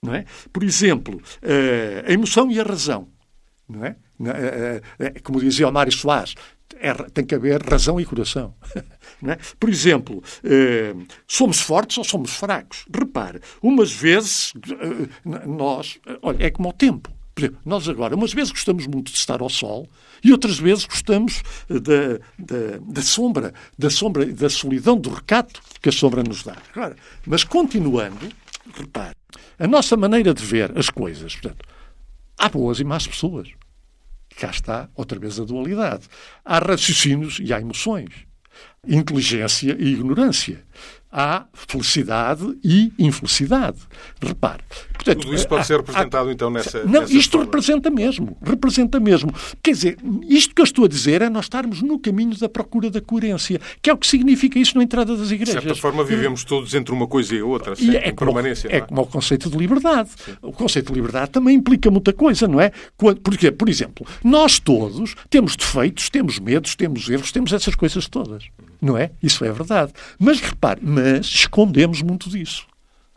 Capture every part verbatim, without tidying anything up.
não é? Por exemplo, a emoção e a razão, não é? Como dizia o Mário Soares, é, tem que haver razão e coração. Não é? Por exemplo, somos fortes ou somos fracos? Repare, umas vezes nós... Olha, é como o tempo. Por exemplo, nós agora, umas vezes gostamos muito de estar ao sol e outras vezes gostamos da, da, da sombra, da sombra, da solidão, do recato que a sombra nos dá. Agora, mas continuando, repare, a nossa maneira de ver as coisas, portanto, há boas e más pessoas. Cá está, outra vez, a dualidade. Há raciocínios e há emoções. Inteligência e ignorância. Há felicidade e infelicidade. Repare. Portanto, tudo isso pode há, ser representado, há, então, nessa Não, nessa isto forma. representa mesmo. Representa mesmo. Quer dizer, isto que eu estou a dizer é nós estarmos no caminho da procura da coerência, que é o que significa isso na entrada das igrejas. De certa forma, vivemos todos entre uma coisa e outra, e sempre é em como, permanência. É não é? como o conceito de liberdade. Sim. O conceito de liberdade também implica muita coisa, não é? Porque, por exemplo, nós todos temos defeitos, temos medos, temos erros, temos essas coisas todas. Não é? Isso é verdade. Mas, repare, mas escondemos muito disso.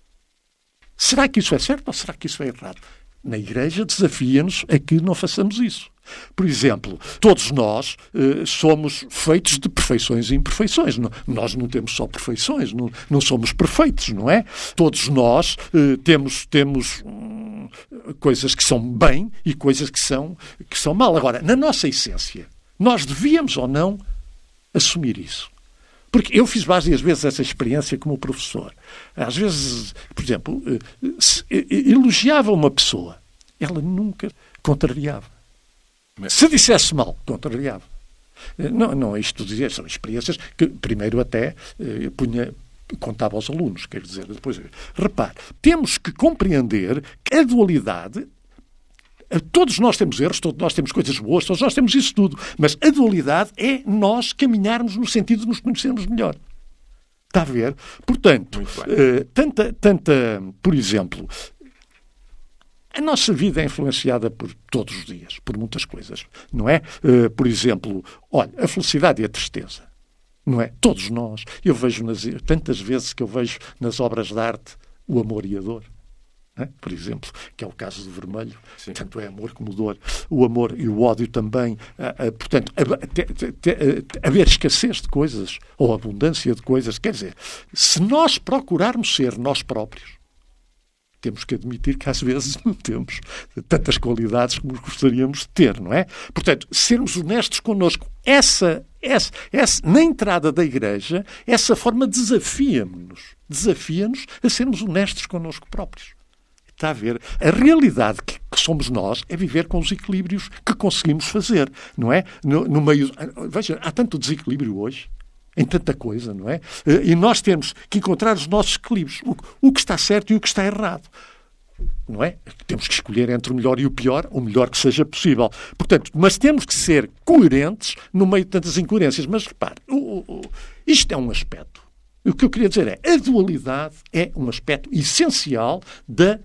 Será que isso é certo ou será que isso é errado? Na Igreja desafia-nos a que não façamos isso. Por exemplo, todos nós eh, somos feitos de perfeições e imperfeições. Não, nós não temos só perfeições, não, não somos perfeitos, não é? Todos nós eh, temos, temos hum, coisas que são bem e coisas que são, que são mal. Agora, na nossa essência, nós devíamos ou não assumir isso. Porque eu fiz várias vezes essa experiência como professor. Às vezes, por exemplo, se elogiava uma pessoa, ela nunca contrariava. Se dissesse mal, contrariava. Não, não é isto dizer, são experiências que primeiro até eh, punha, contava aos alunos, quer dizer, depois... Repare, temos que compreender que a dualidade... Todos nós temos erros, todos nós temos coisas boas, todos nós temos isso tudo. Mas a dualidade é nós caminharmos no sentido de nos conhecermos melhor. Está a ver? Portanto, uh, tanta, tanta, por exemplo, a nossa vida é influenciada por todos os dias, por muitas coisas, não é? Uh, por exemplo, olha, a felicidade e a tristeza, não é? Todos nós. Eu vejo, nas, tantas vezes que eu vejo nas obras de arte o amor e a dor. Por exemplo, que é o caso do vermelho, Sim. tanto é amor como dor, o amor e o ódio também, uh, uh, portanto, haver escassez de coisas ou abundância de coisas, quer dizer, se nós procurarmos ser nós próprios, temos que admitir que às vezes não temos tantas qualidades como gostaríamos de ter, não é? Portanto, sermos honestos connosco, essa, essa, essa na entrada da Igreja, essa forma desafia-nos, desafia-nos a sermos honestos connosco próprios. Está a ver? A realidade que, que somos nós é viver com os equilíbrios que conseguimos fazer, não é? No, no meio... Veja, há tanto desequilíbrio hoje, em tanta coisa, não é? E nós temos que encontrar os nossos equilíbrios, o, o que está certo e o que está errado. Não é? Temos que escolher entre o melhor e o pior, o melhor que seja possível. Portanto, mas temos que ser coerentes no meio de tantas incoerências. Mas repare, o, o, isto é um aspecto. O que eu queria dizer é, a dualidade é um aspecto essencial da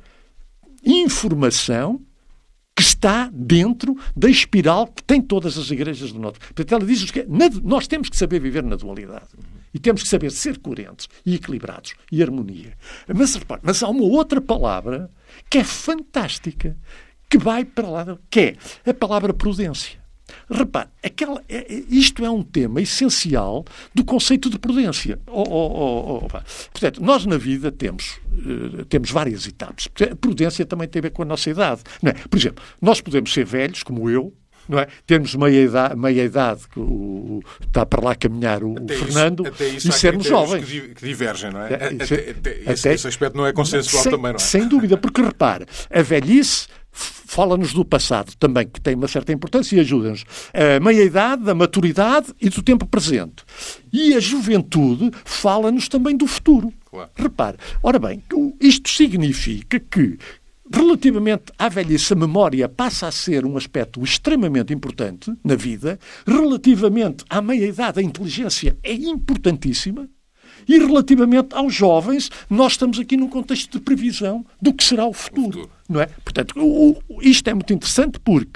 informação que está dentro da espiral que tem todas as igrejas do norte. Portanto, ela diz que nós temos que saber viver na dualidade. E temos que saber ser coerentes e equilibrados e harmonia. Mas, repare, mas há uma outra palavra que é fantástica, que vai para lá, que é a palavra prudência. Repare, aquela, isto é um tema essencial do conceito de prudência. Oh, oh, oh, oh. Portanto, nós na vida temos, uh, temos várias etapas. A prudência também tem a ver com a nossa idade. Não é? Por exemplo, nós podemos ser velhos, como eu, não é? Termos meia idade, meia idade que o, está para lá a caminhar o, o Fernando, isso, isso e sermos jovens. Que, que divergem, não é? é até, isso, até, esse, até, esse aspecto não é consensual sem, também, não é? Sem dúvida, porque repare, a velhice fala-nos do passado também, que tem uma certa importância e ajuda-nos. A meia-idade, da maturidade e do tempo presente. E a juventude fala-nos também do futuro. Claro. Repare, ora bem, isto significa que, relativamente à velhice, a memória passa a ser um aspecto extremamente importante na vida. Relativamente à meia-idade, a inteligência é importantíssima. E relativamente aos jovens, nós estamos aqui num contexto de previsão do que será o futuro. O futuro. Não é? Portanto, o, o, isto é muito interessante porque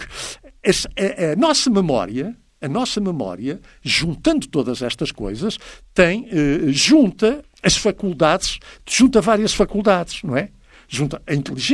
a, a, a nossa memória, a nossa memória, juntando todas estas coisas, tem, eh, junta as faculdades, junta várias faculdades, não é? Junta a inteligência.